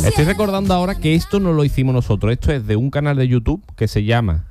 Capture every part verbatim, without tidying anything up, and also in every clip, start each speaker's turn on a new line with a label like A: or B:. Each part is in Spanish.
A: Estoy recordando ahora que esto no lo hicimos nosotros. Esto es de un canal de YouTube que se llama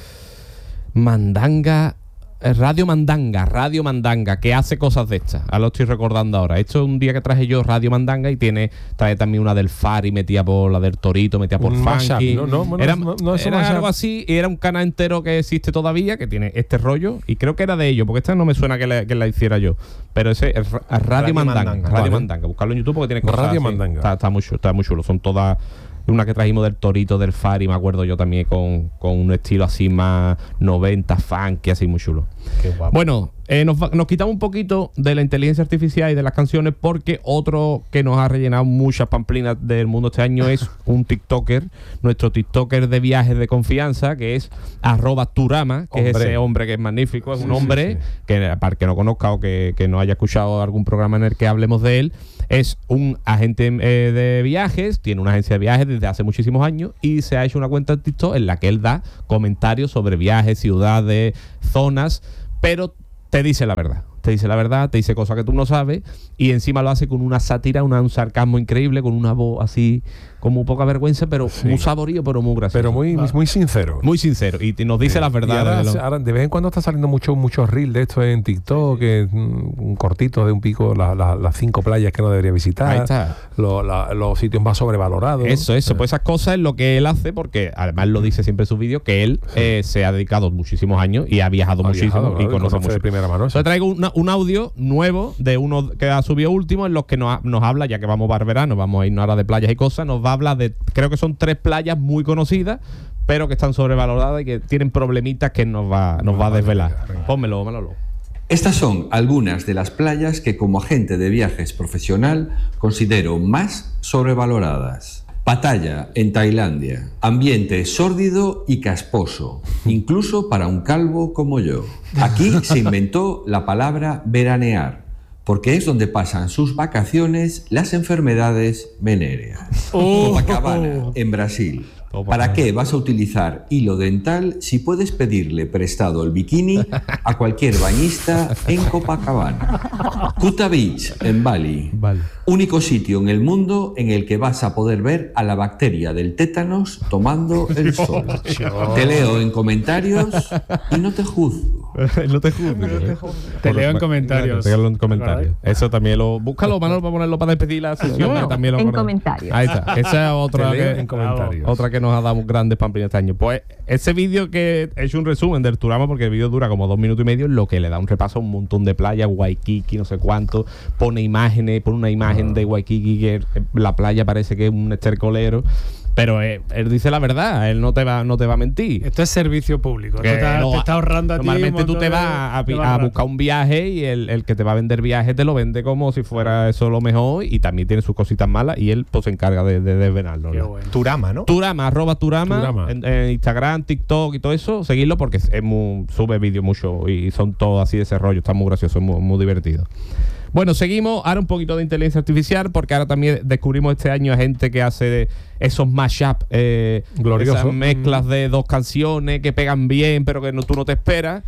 A: Mandanga... Radio Mandanga, Radio Mandanga, que hace cosas de estas. Ahora lo estoy recordando ahora. Esto es un día que traje yo Radio Mandanga y tiene trae también una del Fari, metía por la del Torito, metía por Funky.
B: No, no, no,
A: era
B: no, no,
A: era algo así, y era un canal entero que existe todavía, que tiene este rollo, y creo que era de ellos, porque esta no me suena que la, que la hiciera yo. Pero ese es Radio, Radio Mandanga, Mandanga. Radio vale. Mandanga. Buscarlo en YouTube porque tiene cosas
B: Radio
A: así.
B: Mandanga.
A: Está, está, muy chulo, está muy chulo. Son todas... Una que trajimos del Torito, del Fari, me acuerdo yo también, con, con un estilo así más noventa, funky, así muy chulo.
B: Qué guapo.
A: Bueno, eh, nos, nos quitamos un poquito de la inteligencia artificial y de las canciones, porque otro que nos ha rellenado muchas pamplinas del mundo este año es un TikToker, nuestro TikToker de viajes de confianza, que es arroba Turama, que hombre. es ese hombre que es magnífico, es sí, un hombre sí, sí. que, para el que no conozca o que, que no haya escuchado algún programa en el que hablemos de él, es un agente eh, de viajes, tiene una agencia de viajes desde hace muchísimos años y se ha hecho una cuenta de TikTok en la que él da comentarios sobre viajes, ciudades, zonas, pero te dice la verdad. Te dice la verdad, te dice cosas que tú no sabes y encima lo hace con una sátira, una, un sarcasmo increíble, con una voz así, como poca vergüenza, pero sí. muy saborío, pero muy gracioso.
B: Pero muy, ah. muy sincero.
A: Muy sincero. Y nos dice sí. las verdades.
B: Ahora,
A: de, lo...
B: ahora, de vez en cuando está saliendo muchos mucho reels de esto en TikTok, que un cortito de un pico, las la, la cinco playas que no debería visitar.
A: Ahí está.
B: Lo, la, los sitios más sobrevalorados.
A: Eso, eso. Eh. Pues esas cosas es lo que él hace, porque además lo dice siempre en sus vídeos, que él sí. eh, se ha dedicado muchísimos años y ha viajado ha muchísimo
B: viajado,
A: y conoce mucho.
B: De primera mano.
A: Entonces traigo una, un audio nuevo de uno que ha subido último, en los que nos, nos habla, ya que vamos para verano, vamos a irnos ahora de playas y cosas, nos va a hablar de, creo que son tres playas muy conocidas, pero que están sobrevaloradas y que tienen problemitas que nos va, nos va a desvelar. Pónmelo, Manolo.
C: Estas son algunas de las playas que como agente de viajes profesional considero más sobrevaloradas. Pattaya, en Tailandia. Ambiente sórdido y casposo, incluso para un calvo como yo. Aquí se inventó la palabra veranear, porque es donde pasan sus vacaciones las enfermedades venéreas. Oh. Copacabana, en Brasil. ¿Para qué vas a utilizar hilo dental si puedes pedirle prestado el bikini a cualquier bañista en Copacabana? Kuta Beach, en Bali. Vale. Único sitio en el mundo en el que vas a poder ver a la bacteria del tétanos tomando el sol. Te leo en comentarios y no te juzgo.
A: no te juzgo.
D: No te, te leo en comentarios.
A: Te leo en comentarios. Eso también lo... Búscalo, Manolo, para ponerlo para despedir la sesión.
E: No,
A: también lo
E: en
A: conozco.
E: comentarios.
A: Ahí está. Esa es otra que,
B: en comentarios.
A: otra que nos ha dado grandes pamplinas este año. Pues ese vídeo que he hecho un resumen del Turama, porque el vídeo dura como dos minutos y medio, lo que le da un repaso a un montón de playas, Waikiki, no sé cuánto, pone imágenes, pone una imagen ah. de Waikiki que la playa parece que es un estercolero. Pero eh, él dice la verdad, él no te va, no te va a mentir.
D: Esto es servicio público.
A: Que
D: te,
A: no,
D: te está ahorrando a ti.
A: Normalmente tú te vas a, a, a buscar un viaje y el, el que te va a vender viajes te lo vende como si fuera eso lo mejor, y también tiene sus cositas malas y él pues se encarga de, de desvelarlo. ¿No?
B: Bueno. Turama, ¿no?
A: Turama, arroba Turama,
B: Turama.
A: En, en Instagram, TikTok y todo eso, seguirlo porque es muy, sube vídeos mucho y son todos así de ese rollo, está muy gracioso, muy, muy divertido. Bueno, seguimos ahora un poquito de inteligencia artificial, porque ahora también descubrimos este año a gente que hace esos mashup, eh, esas mezclas de dos canciones que pegan bien, pero que no, tú no te esperas.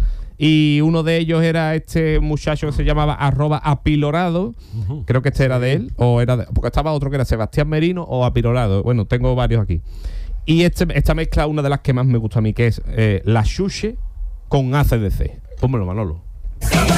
A: Y uno de ellos era este muchacho que se llamaba arroba apilorado. Uh-huh. Creo que este era de él, o era de, porque estaba otro que era Sebastián Merino o apilorado. Bueno, tengo varios aquí. Y este, esta mezcla, una de las que más me gusta a mí, que es eh, la Xuxe con A C D C. Pónmelo, Manolo.